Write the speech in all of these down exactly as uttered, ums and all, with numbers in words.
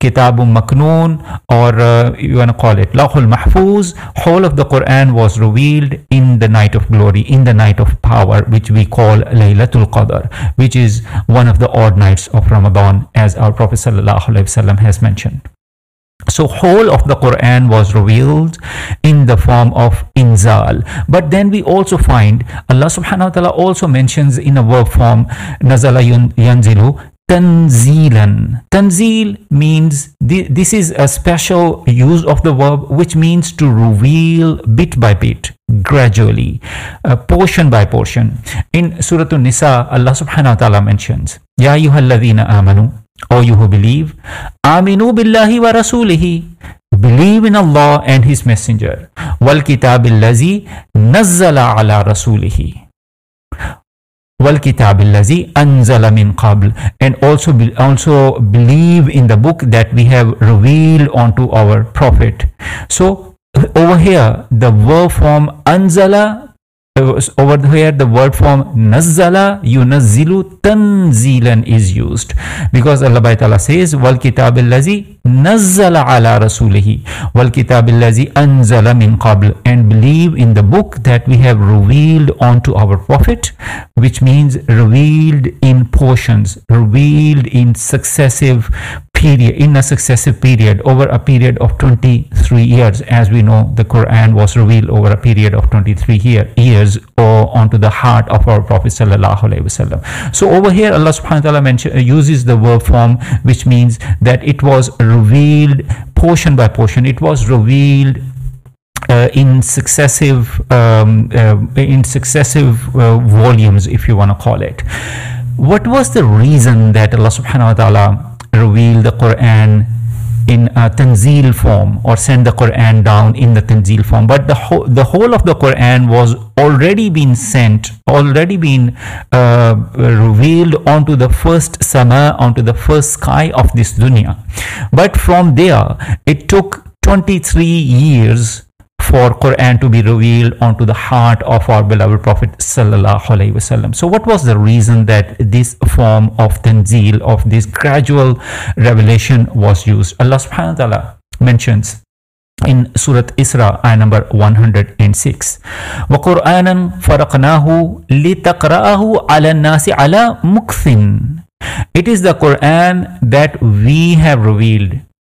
Kitabun Maknoon, or uh, you want to call it Lawhul Mahfuz. Whole of the Quran was revealed in the night of glory, in the night of power, which we call Laylatul Qadr, which is one of the odd nights of Ramadan, as our Prophet Sallallahu Alaihi Wasallam has mentioned. So whole of the Quran was revealed in the form of inzal. But then we also find Allah subhanahu wa ta'ala also mentions in a verb form, nazala yanzilu tanzilan. Tanzil means th this is a special use of the verb, which means to reveal bit by bit, gradually, uh, portion by portion. In Surah An-Nisa, Allah subhanahu wa ta'ala mentions, Ya ayyuhalladhina amanu, O you who believe, Aminu billahi wa rasulihi, believe in Allah and His Messenger, wal kitabil lazi nazzala ala rasulihi, wal kitabil lazi anzala min qabl, and also be, also believe in the book that we have revealed onto our Prophet. So over here, the verb form anzala, over here the word form nazzala, yunazzilu, tanzilan is used, because Allah Ta'ala says wal kitabil lazi nazzala ala rasulihi wal kitabil lazi anzala min qabl, and believe in the book that we have revealed onto our Prophet, which means revealed in portions, revealed in successive period, in a successive period, over a period of twenty-three years. As we know, the Quran was revealed over a period of twenty-three year, years or onto the heart of our Prophet Sallallahu Alaihi Wasallam. So over here Allah subhanahu wa ta'ala mention, uh, uses the verb form, which means that it was revealed portion by portion. It was revealed Uh, in successive um, uh, in successive uh, volumes, if you want to call it. What was the reason that Allah subhanahu wa ta'ala revealed the Quran in a tanzil form, or send the Quran down in the tanzil form? But the whole the whole of the Quran was already been sent, already been uh, revealed onto the first sama, onto the first sky of this dunya. But from there it took twenty-three years for Quran to be revealed onto the heart of our beloved Prophet Sallallahu Alaihi Wasallam. So what was the reason that this form of tanzil, of this gradual revelation was used? Allah subhanahu wa ta'ala mentions in Surah Isra, ayah number one hundred six, وَقُرْآنًا فَرَقْنَاهُ لِتَقْرَأَهُ عَلَى النَّاسِ عَلَى مُكْثٍ. It is the Quran that we have revealed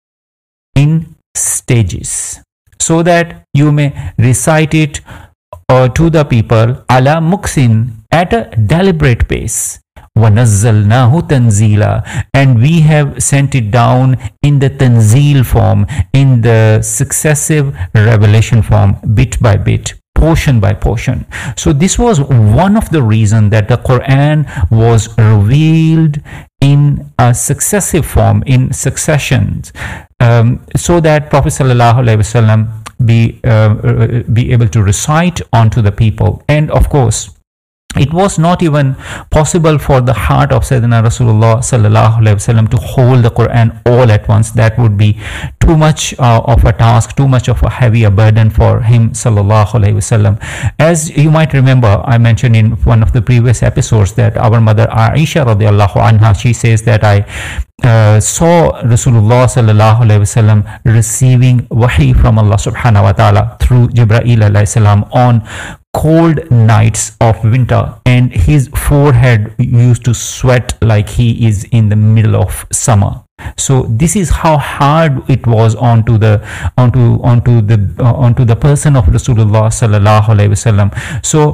in stages, so that you may recite it uh, to the people ala muksin, at a deliberate pace. وَنَزَّلْنَاهُ تَنزِيلًا, and we have sent it down in the tanzil form, in the successive revelation form, bit by bit, portion by portion. So this was one of the reasons that the Quran was revealed in a successive form, in successions, um, so that Prophet Sallallahu Alaihi Wasallam be uh, be able to recite onto the people. And of course, it was not even possible for the heart of Sayyidina Rasulullah Sallallahu Alaihi Wasallam to hold the Quran all at once. That would be too much uh, of a task, too much of a heavy a burden for him Sallallahu Alaihi Wasallam. As you might remember, I mentioned in one of the previous episodes that our mother Aisha radiallahu anha, she says that I uh, saw Rasulullah Sallallahu Alaihi Wasallam receiving wahi from Allah subhanahu wa ta'ala through Jibreel alayhi salam on cold nights of winter, and his forehead used to sweat like he is in the middle of summer. So this is how hard it was onto the onto onto the uh, onto the person of Rasulullah Sallallahu Alaihi Wasallam. So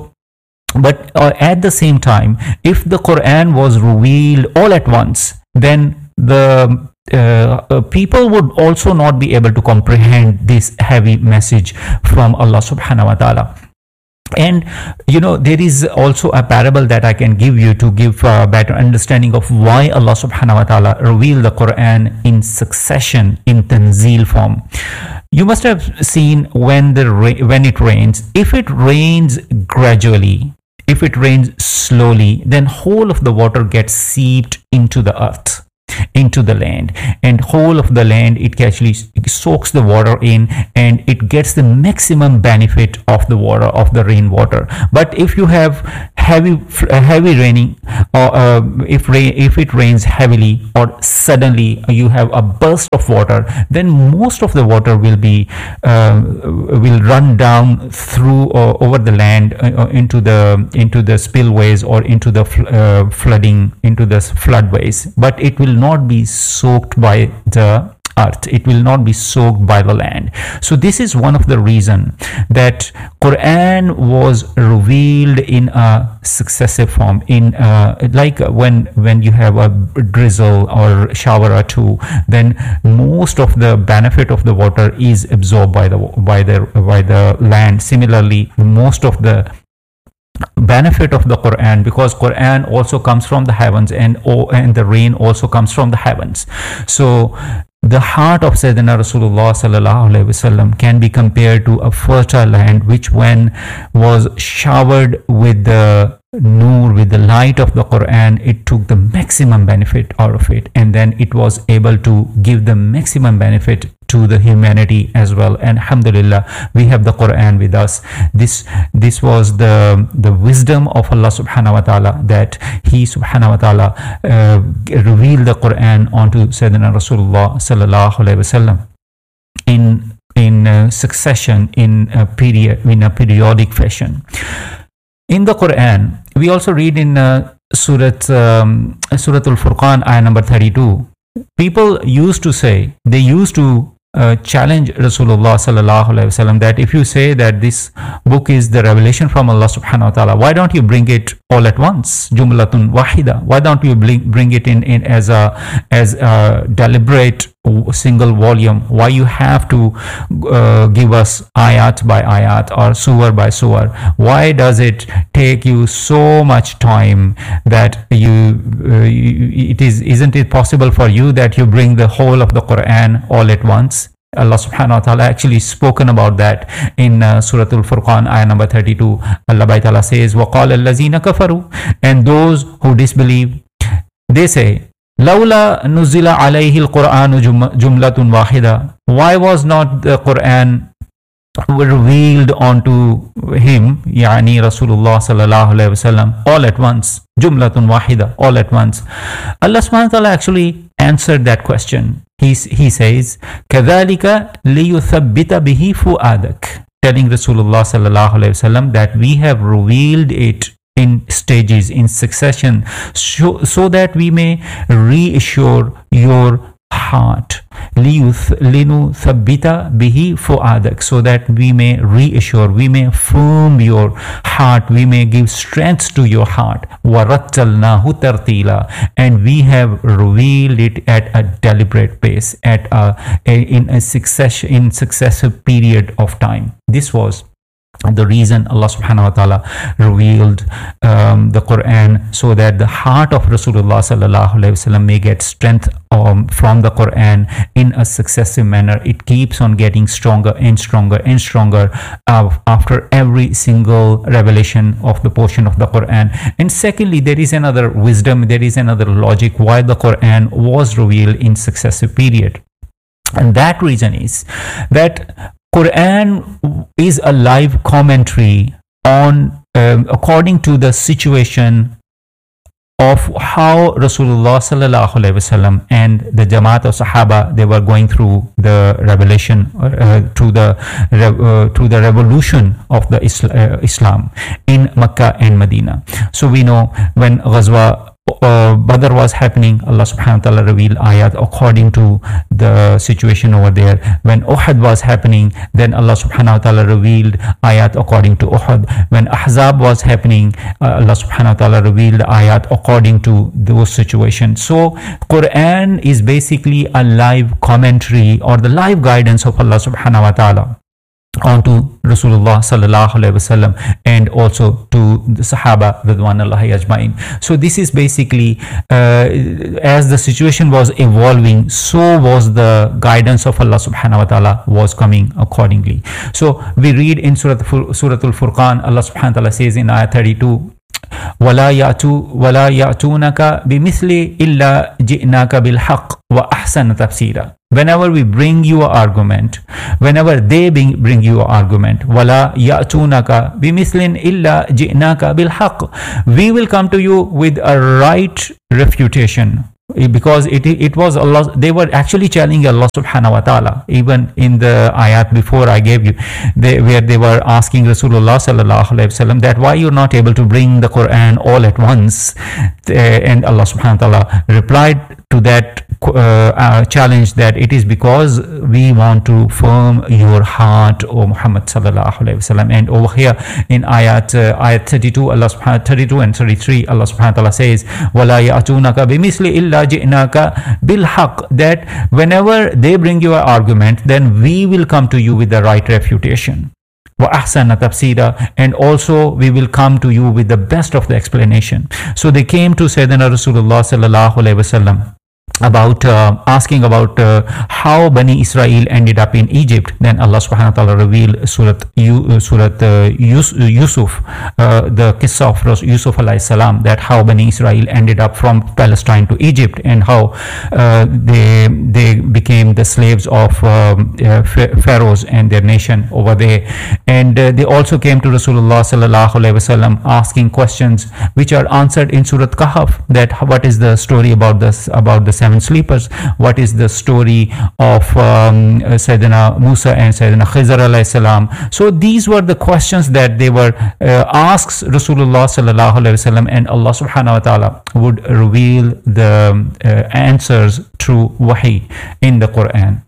but uh, at the same time, if the Quran was revealed all at once, then the Uh, uh, people would also not be able to comprehend this heavy message from Allah subhanahu wa ta'ala. And you know, there is also a parable that I can give you to give a better understanding of why Allah subhanahu wa ta'ala revealed the Quran in succession, in tanzil form. You must have seen when the when it rains, if it rains gradually, if it rains slowly, then whole of the water gets seeped into the earth, into the land, and whole of the land, it actually soaks the water in, and it gets the maximum benefit of the water, of the rainwater. But if you have heavy heavy raining, or uh, if rain if it rains heavily or suddenly you have a burst of water, then most of the water will be uh, will run down through or over the land uh, into the into the spillways or into the uh, flooding into the floodways, but it will not be soaked by the earth. It will not be soaked by the land. So this is one of the reason that Quran was revealed in a successive form, in uh, like when when you have a drizzle or shower or two, then most of the benefit of the water is absorbed by the by the by the land. Similarly, most of the benefit of the Quran, because Quran also comes from the heavens, and oh, and the rain also comes from the heavens. So the heart of Sayyidina Rasulullah sallallahu alaihi wasallam can be compared to a fertile land, which when was showered with the Noor, with the light of the Quran, it took the maximum benefit out of it, and then it was able to give the maximum benefit to the humanity as well. And alhamdulillah, we have the Quran with us. This this was the the wisdom of Allah subhanahu wa ta'ala, that He subhanahu wa ta'ala uh, revealed the Quran onto Sayyidina Rasulullah sallallahu alaihi wasallam in in uh, succession, in a period, in a periodic fashion. In the Quran, we also read in uh, Surat um, Surat Al-Furqan, ayah number thirty-two. People used to say, they used to uh, challenge Rasulullah sallallahu alaihi wasallam, that if you say that this book is the revelation from Allah subhanahu wa ta'ala, why don't you bring it all at once, jumlatun wahida? Why don't you bring, bring it in, in as a as a deliberate single volume? Why you have to uh, give us ayat by ayat or surah by surah? Why does it take you so much time that you, uh, you it is isn't it possible for you that you bring the whole of the Quran all at once? Allah subhanahu wa ta'ala actually spoken about that in uh, Surah Al-Furqan, ayah number thirty-two. Allah by ta'ala says, وَقَالَ الَّذِينَ كَفَرُوا, and those who disbelieve, they say, لَوْلَا نُزِّلَ عَلَيْهِ الْقُرْآنُ جُمْلَةٌ وَاحِدَةٌ, why was not the Quran revealed onto him, yani Rasulullah sallallahu alaihi wasallam, all at once, jumlatun wahida, all at once? Allah subhanahu wa ta'ala actually answered that question. He, he says, كَذَلِكَ لِيُثَبِّتَ بِهِ فُؤَادَكَ, telling Rasulullah sallallahu alaihi wasallam that we have revealed it in stages, in succession, so, so that we may reassure your heart. لِنُثَبِّتَ بِهِ فُؤَادَكَ, so that we may reassure, we may firm your heart, we may give strength to your heart. وَرَتَّلْنَاهُ تَرْتِيلًا, and we have revealed it at a deliberate pace, at a, a in a succession, in successive period of time. This was the reason Allah subhanahu wa ta'ala revealed um, the Quran, so that the heart of Rasulullah sallallahu alaihi wasallam may get strength um, from the Quran in a successive manner. It keeps on getting stronger and stronger and stronger uh, after every single revelation of the portion of the Quran. And secondly, there is another wisdom, there is another logic why the Quran was revealed in successive period. And that reason is that Quran is a live commentary on um, according to the situation of how Rasulullah sallallahu alaihi wasallam and the Jamaat of Sahaba, they were going through the revelation, uh, through the uh, through the revolution of the Isla uh, Islam in Mecca and Medina. So we know when Ghazwa Uh, Badr was happening, Allah subhanahu wa ta'ala revealed ayat according to the situation over there. When Uhud was happening, then Allah subhanahu wa ta'ala revealed ayat according to Uhud. When Ahzab was happening, uh, Allah subhanahu wa ta'ala revealed ayat according to those situations. So Quran is basically a live commentary or the live guidance of Allah subhanahu wa ta'ala onto Rasulullah sallallahu alaihi wasallam and also to the Sahaba ridwanullahi ajma'in. So this is basically uh, as the situation was evolving, so was the guidance of Allah subhanahu wa ta'ala was coming accordingly. So we read in Surah Surah Al-Furqan, Allah subhanahu wa ta'ala says in ayah thirty-two, ولا يأتو ولا يأتونك بمثل إلا جئناك بالحق وأحسن تفسيرا. Whenever we bring you an argument, whenever they bring, bring you an argument, وَلَا يَأْتُونَكَ بِمِثْلٍ إِلَّا جِئْنَاكَ بِالْحَقِّ, we will come to you with a right refutation. Because it it was Allah, they were actually challenging Allah subhanahu wa ta'ala. Even in the ayat before I gave you, they, where they were asking Rasulullah sallallahu alaihi wasallam that why you're not able to bring the Quran all at once, and Allah subhanahu wa ta'ala replied to that uh, uh, challenge that it is because we want to firm your heart, O Muhammad sallallahu alaihi wasallam. And over here in ayat uh, ayat thirty-two, Allah subhanahu thirty-two and thirty-three, Allah subhanahu wa ta'ala says, وَلَا يَأْتُونَكَ بِمِثْلِ إِلَّا جِئْنَاكَ بِالْحَقِّ, that whenever they bring you an argument, then we will come to you with the right refutation. وَأَحْسَنَ تَفْسِيرًا, and also we will come to you with the best of the explanation. So they came to Sayyidina Rasulullah sallallahu alaihi wasallam about uh, asking about uh, how Bani Israel ended up in Egypt. Then Allah subhanahu wa ta'ala revealed Surat, uh, Surat uh, Yus Yusuf, uh, the Qissa of Yusuf alayhi salam, that how Bani Israel ended up from Palestine to Egypt, and how uh, they they became the slaves of um, uh, pharaohs and their nation over there. And uh, they also came to Rasulullah sallallahu alaihi wasallam asking questions which are answered in Surat Kahf, that what is the story about this, about the seven sleepers, what is the story of um, Sayyidina Musa and Sayyidina Khizr alayhi salam. So these were the questions that they were uh, asked Rasulullah sallallahu alaihi wasallam, and Allah subhanahu wa ta'ala would reveal the uh, answers through wahi in the Quran.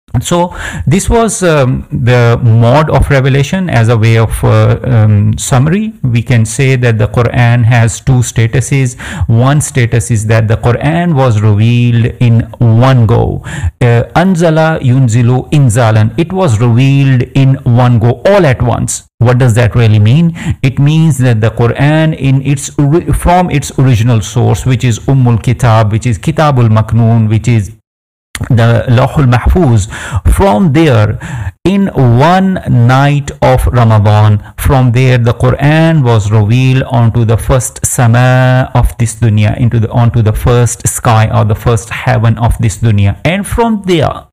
So this was um, the mode of revelation. As a way of uh, um, summary, we can say that the Quran has two statuses. One status is that the Quran was revealed in one go. Uh, Anzala yunzilu inzalan. It was revealed in one go, all at once. What does that really mean? It means that the Quran, in its from its original source, which is Ummul Kitab, which is Kitabul Maknoon, which is the Lawhul Mahfuz, from there, in one night of Ramadan, from there the Quran was revealed onto the first sama of this dunya, into the onto the first sky or the first heaven of this dunya, and from there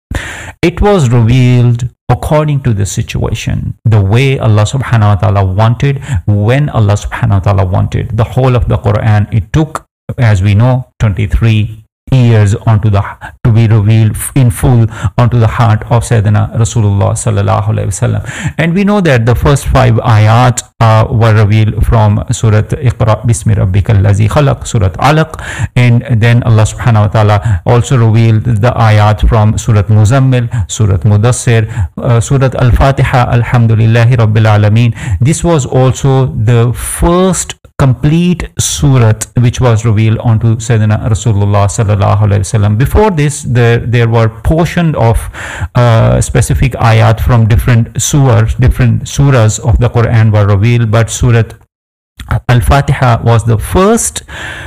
it was revealed according to the situation, the way Allah subhanahu wa ta'ala wanted, when Allah subhanahu wa ta'ala wanted. The whole of the Quran, it took, as we know, twenty-three years onto the to be revealed in full onto the heart of Sayyidina Rasulullah sallallahu alaihi wasallam. And we know that the first five ayat uh, were revealed from Surat Iqra Bismi Rabbikal Lazi Khalaq, Surat Alaq, and then Allah subhanahu wa ta'ala also revealed the ayat from Surat Muzammil, Surat Mudassir, uh, Surat Al-Fatiha, Alhamdulillahi Rabbil Alameen. This was also the first complete surat which was revealed onto Sayyidina Rasulullah sallallahu alaihi wasallam. Before this, there there were portion of uh, specific ayat from different surahs, different surahs of the Quran were revealed, but Surat Al-Fatiha was the first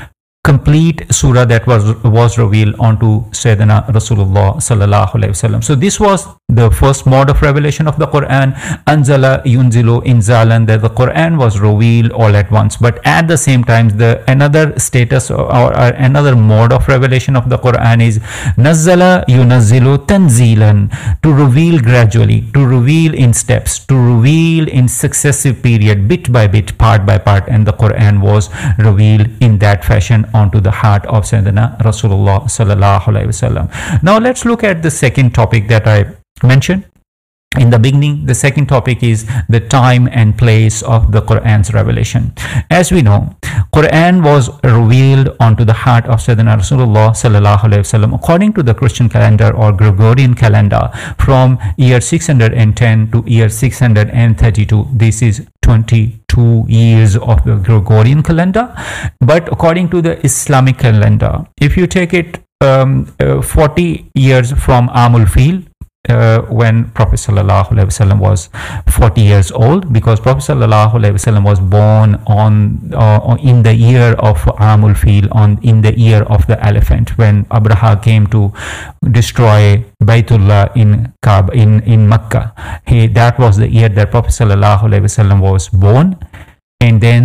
complete surah that was was revealed onto Sayyidina Rasulullah sallallahu alaihi wasallam. So this was the first mode of revelation of the Quran. Anzala yunzilu inzalan, that the Quran was revealed all at once. But at the same time, the another status or, or another mode of revelation of the Quran is nazzala yunazzilu tanzilan, to reveal gradually, to reveal in steps, to reveal in successive period, bit by bit, part by part, and the Quran was revealed in that fashion onto the heart of Sayyidina Rasulullah sallallahu alaihi wasallam. Now let's look at the second topic that I mentioned in the beginning. The second topic is the time and place of the Quran's revelation. As we know, Quran was revealed onto the heart of Sayyidina Rasulullah sallallahu alaihi wasallam according to the Christian calendar or Gregorian calendar from year six hundred ten to year six hundred thirty-two. This is twenty-two years of the Gregorian calendar. But according to the Islamic calendar, if you take it um, uh, forty years from Amul Fil, Uh, when Prophet sallallahu alaihi wasallam was forty years old, because Prophet sallallahu alaihi wasallam was born on uh, in the year of Amul Fil, on in the year of the elephant, when Abraha came to destroy Baytullah in Kaaba, in in Makkah. He, that was the year that Prophet sallallahu alaihi wasallam was born. And then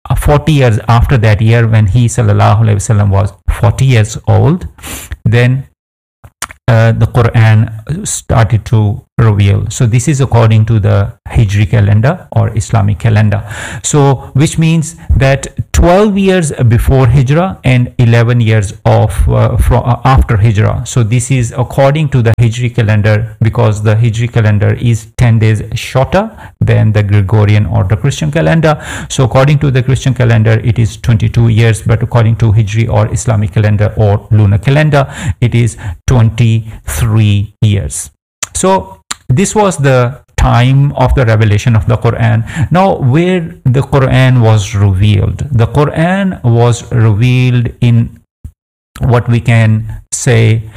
forty years after that year, when he sallallahu alaihi wasallam was forty years old, then uh, the Quran started to reveal. So this is according to the Hijri calendar or Islamic calendar. So which means that twelve years before Hijrah and eleven years of uh, from uh, after Hijrah. So this is according to the Hijri calendar, because the Hijri calendar is ten days shorter than the Gregorian or the Christian calendar. So according to the Christian calendar, it is twenty-two years, but according to Hijri or Islamic calendar or lunar calendar, it is twenty-three years. So this was the time of the revelation of the Quran. Now, where the Quran was revealed, the Quran was revealed in what we can say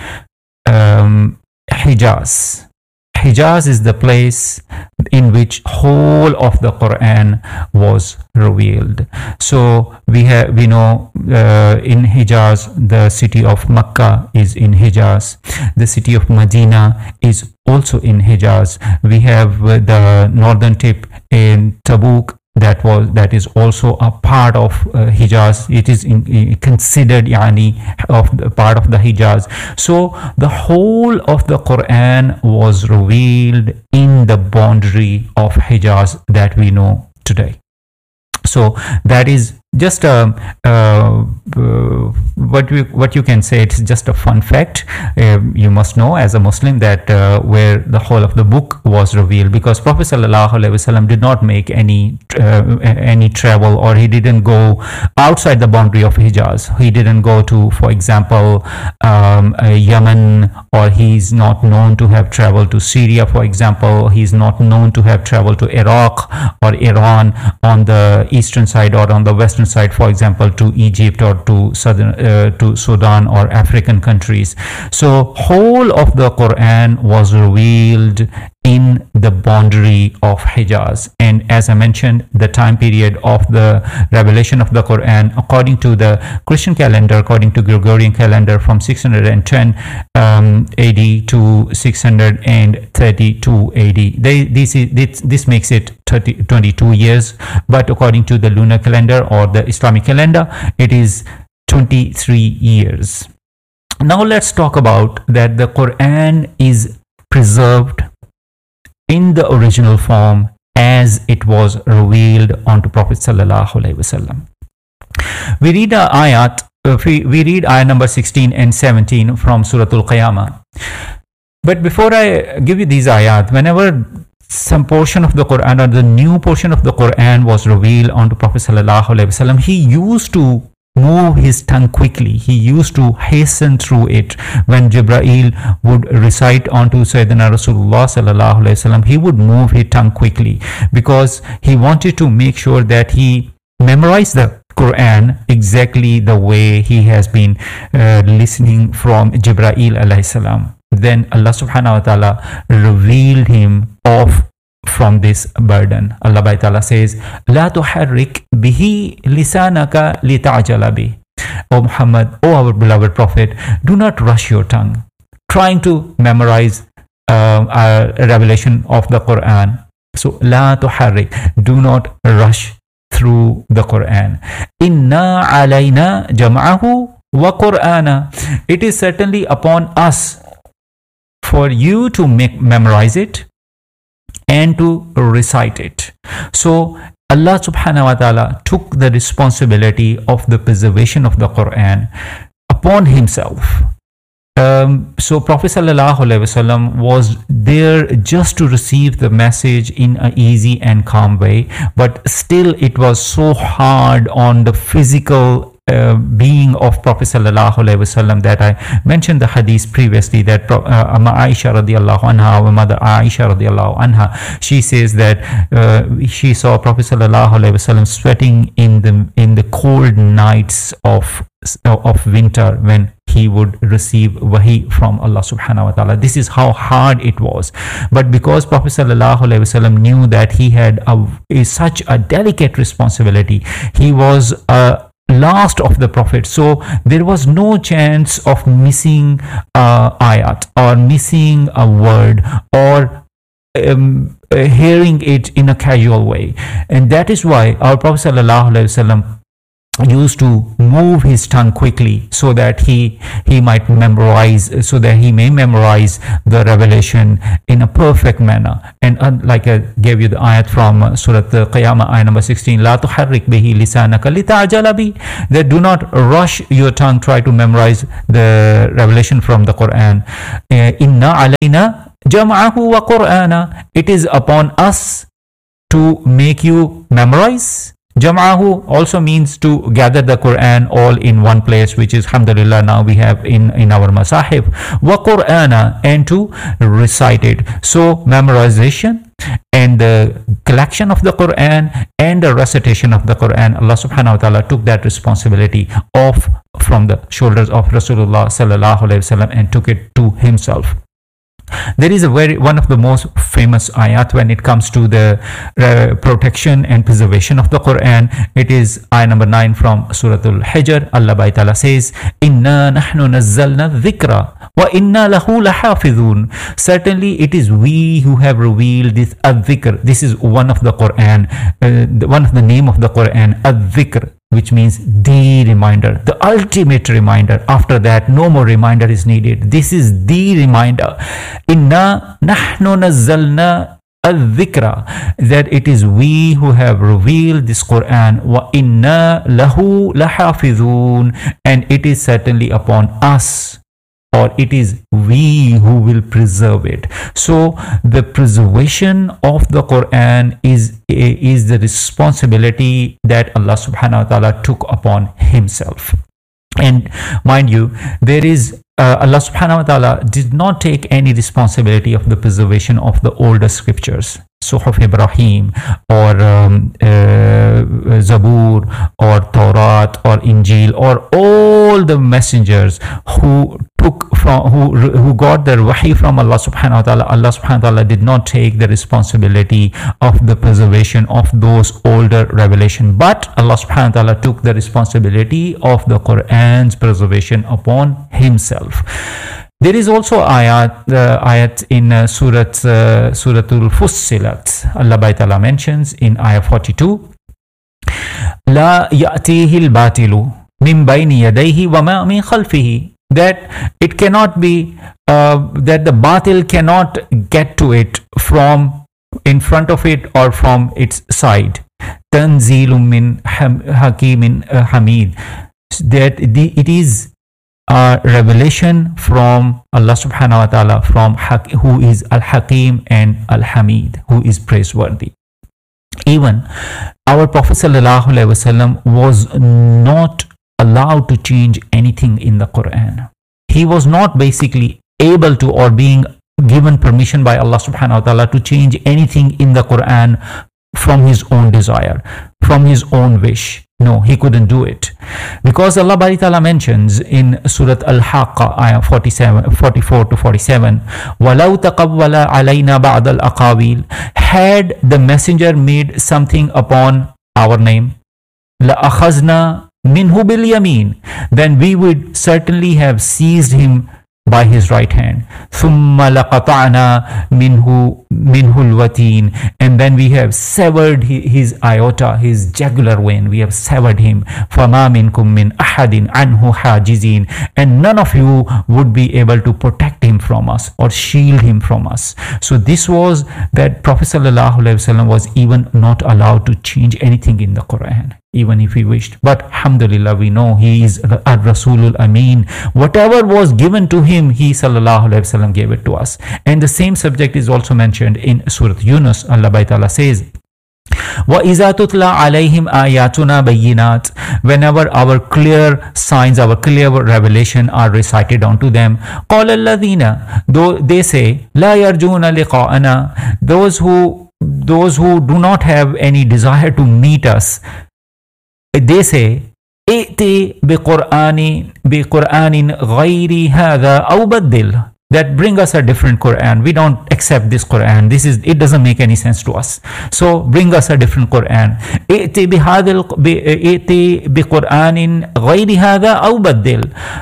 um, Hijaz. Hijaz is the place in which whole of the Quran was revealed. So we have we know uh, in Hijaz, the city of Makkah is in Hijaz. The city of Medina is also in Hijaz. We have uh, the northern tip in Tabuk, that was that is also a part of uh, Hijaz. It is in, in, considered yani of the part of the Hijaz. So the whole of the Quran was revealed in the boundary of Hijaz that we know today. So that is just a uh, uh, what we what you can say, it's just a fun fact. Uh, you must know as a Muslim that uh, where the whole of the book was revealed, because Prophet sallallahu alaihi wasallam did not make any uh, any travel, or he didn't go outside the boundary of Hijaz. He didn't go to, for example, um, uh, Yemen, or he's not known to have traveled to Syria, for example. He's not known to have traveled to Iraq or Iran on the eastern side, or on the western side, for example, to Egypt or to southern uh, to Sudan or African countries. So whole of the Quran was revealed in the boundary of Hijaz. And as I mentioned, the time period of the revelation of the Quran, according to the Christian calendar, according to Gregorian calendar, from six hundred ten um, A D to six hundred thirty-two A D. They, this, is, this, this makes it thirty, twenty-two years, but according to the lunar calendar or the Islamic calendar, it is twenty-three years. Now let's talk about that the Quran is preserved in the original form as it was revealed unto Prophet sallallahu alaihi wasallam. We read a ayat, uh, we, we read ayat number sixteen and seventeen from Surah Al-Qiyamah. But before I give you these ayat, whenever some portion of the Quran or the new portion of the Quran was revealed unto Prophet sallallahu alaihi wasallam, he used to move his tongue quickly. He used to hasten through it. When Jibreel would recite onto Sayyidina Rasulullah sallallahu alaihi wasallam, he would move his tongue quickly, because he wanted to make sure that he memorized the Quran exactly the way he has been uh, listening from Jibreel alayhi salam. Then Allah subhanahu wa ta'ala revealed him of from this burden. Allah by ta'ala says, La tuharrik bihi lisanaka lita'jala bih. O Muhammad, O our beloved Prophet, do not rush your tongue trying to memorize uh, a revelation of the Quran. So, La tuharrik, do not rush through the Quran. Inna alayna jam'ahu wa Qur'ana. It is certainly upon us for you to make, memorize it and to recite it. So Allah subhanahu wa ta'ala took the responsibility of the preservation of the Quran upon himself. Um, so Prophet sallallahu alaihi wasallam was there just to receive the message in an easy and calm way, but still it was so hard on the physical Uh, being of Prophet sallallahu alaihi wasallam that I mentioned the hadith previously, that uh, Amma Aisha radiallahu anha, our mother Aisha radiallahu anha, she says that uh, she saw Prophet sallallahu alaihi wasallam sweating in the in the cold nights of of winter when he would receive wahi from Allah subhanahu wa ta'ala. This is how hard it was. But because Prophet sallallahu alaihi wasallam knew that he had a, a, such a delicate responsibility, he was a last of the prophet, so there was no chance of missing uh, ayat or missing a word or um, uh, hearing it in a casual way. And that is why our Prophet sallallahu alaihi wasallam used to move his tongue quickly so that he he might memorize, so that he may memorize the revelation in a perfect manner. And uh, like I gave you the ayat from uh, Surah Qiyamah, ayat number sixteen, La tuharrik bihi lisanaka lita'jala bi, that do not rush your tongue, try to memorize the revelation from the Quran. Inna alayna jam'ahu wa qur'ana, it is upon us to make you memorize. Jam'ahu also means to gather the Quran all in one place, which is alhamdulillah now we have in, in our masahib. Wa Qur'ana, and to recite it. So memorization and the collection of the Quran and the recitation of the Quran, Allah subhanahu wa ta'ala took that responsibility off from the shoulders of Rasulullah sallallahu alaihi wasallam and took it to himself. There is a very one of the most famous ayat when it comes to the uh, protection and preservation of the Quran. It is ayah number nine from Surah Al-Hijr. Allah Bhai Ta'ala says, Inna nahnu nazzalna dhikra wa inna lahu lahafidhun. Certainly it is we who have revealed this ad-dhikr. This is one of the Quran, uh, one of the name of the Quran, ad-dhikr, which means the reminder, the ultimate reminder. After that, no more reminder is needed. This is the reminder. Inna nahnu nazzalna al-dhikra, that it is we who have revealed this Quran. Wa inna lahu lahafidhun, and it is certainly upon us, or it is we who will preserve it. So the preservation of the Quran is, is the responsibility that Allah subhanahu wa ta'ala took upon himself. And mind you, there is uh, Allah subhanahu wa ta'ala did not take any responsibility of the preservation of the older scriptures, Suhuf Ibrahim or um, uh, Zabur or Taurat or Injil, or all the messengers who took from who who got their wahi from Allah subhanahu wa ta'ala. Allah subhanahu wa ta'ala did not take the responsibility of the preservation of those older revelation, but Allah subhanahu wa ta'ala took the responsibility of the Quran's preservation upon himself. There is also ayat, the ayat in uh, Surah uh, Suratul Fussilat. Allah Bhai Ta'ala mentions in ayah forty-two, La ya'tihi al-batilu min bayni yadayhi wa ma min khalfihi, that it cannot be uh, that the batil cannot get to it from in front of it or from its side. Tanzilum min hakimin uh, hamid, that the, it is a revelation from Allah subhanahu wa ta'ala, from Hak, who is Al-Hakim and Al-Hamid, who is praiseworthy. Even our Prophet sallallahu alaihi wasallam was not allowed to change anything in the Quran. He was not basically able to, or being given permission by Allah subhanahu wa ta'ala to change anything in the Quran from his own desire, from his own wish. No, he couldn't do it. Because Allah Bari Ta'ala mentions in Surah Al-Haqqa, ayah forty-seven, forty-four to forty-seven, وَلَوْ تَقَوَّلَ عَلَيْنَا بَعْضَ الْأَقَاوِيلِ, had the messenger made something upon our name, لَأَخَذْنَا مِنْهُ بِالْيَمِينِ, then we would certainly have seized him by his right hand. ثُمَّ لَقَطَعْنَا مِنْهُ مِنْهُ الْوَتِينَ, and then we have severed his aorta, his jugular vein, we have severed him. فَمَا مِنْكُمْ مِنْ أَحَدٍ عَنْهُ حَاجِزِينَ, and none of you would be able to protect him from us or shield him from us. So this was that Prophet sallallahu alaihi wasallam was even not allowed to change anything in the Quran, even if he wished. But alhamdulillah, we know he is Ar-Rasulul Ameen. Whatever was given to him, he sallallahu alaihi wasallam gave it to us. And the same subject is also mentioned in Surah Yunus. Allah Bhai Ta'ala says, وَإِذَا تُتْلَى عَلَيْهِمْ آيَاتُنَا بَيِّنَاتٍ, whenever our clear signs, our clear revelation are recited unto them, قَالَ الَّذِينَ, though they say, لَا يَرْجُونَ لِقَاءَنَا, those who those who do not have any desire to meet us, they say, ائتِ بِقُرْآنٍ بِقُرْآنٍ غَيْرِ هَذَا أَوْ بَدِّلْ, that bring us a different Quran. We don't accept this Quran. This is, it doesn't make any sense to us. So bring us a different Quran. ائتِ بِهَذَا ائتِ بِقُرْآنٍ غَيْرِ هَذَا أَوْ بَدِّلْ,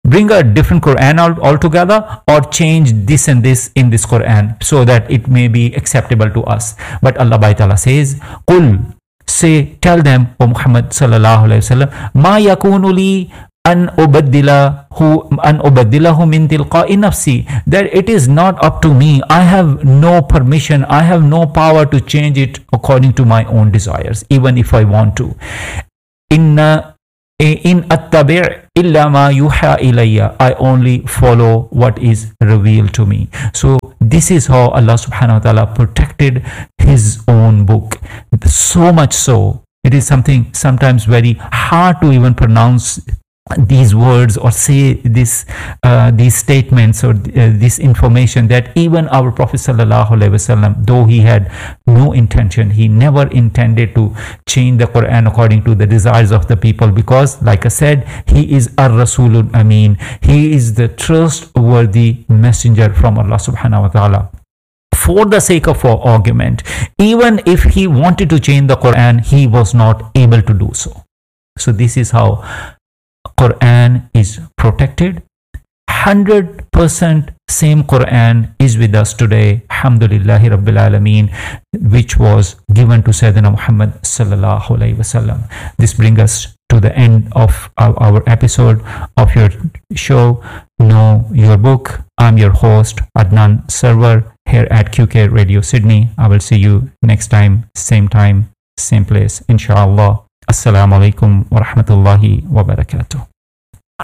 bring a different Quran altogether, or change this and this in this Quran so that it may be acceptable to us. But Allah Ta'ala says, Qul, say, tell them, O Muhammad sallallahu alayhi wasallam, ma yakunu li an ubaddilahu an ubaddilahu min tilqa'i nafsi, that it is not up to me. I have no permission, I have no power to change it according to my own desires, even if I want to. Inna in attabi' illa ma yuha ilayya, I only follow what is revealed to me. So this is how Allah subhanahu wa ta'ala protected his own book. So much so, it is something sometimes very hard to even pronounce these words or say this uh, these statements or uh, this information, that even our Prophet sallallahu alaihi wasallam, though he had no intention, he never intended to change the Quran according to the desires of the people, because like I said, he is ar-rasulun ameen, he is the trustworthy messenger from Allah subhanahu wa ta'ala. For the sake of our argument, even if he wanted to change the Quran, he was not able to do so. So this is how Quran is protected. one hundred percent same Quran is with us today, alhamdulillahi rabbil alameen, which was given to Sayyidina Muhammad sallallahu alaihi wasallam. This brings us to the end of our, our episode of your show, Know Your Book. I'm your host, Adnan Sarwar, here at Q K Radio Sydney. I will see you next time, same time, same place, inshallah. Assalamu alaikum wa rahmatullahi wa barakatuh.